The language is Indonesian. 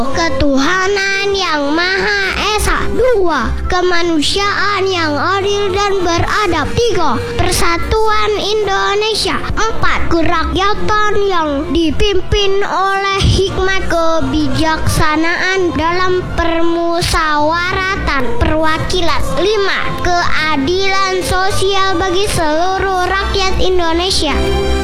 Ketuhanan yang Maha Esa. 2. Kemanusiaan yang adil dan beradab. 3. Persatuan Indonesia. 4. Kerakyatan yang dipimpin oleh hikmat kebijaksanaan dalam permusawaratan perwakilan. 5. Keadilan sosial bagi seluruh rakyat Indonesia.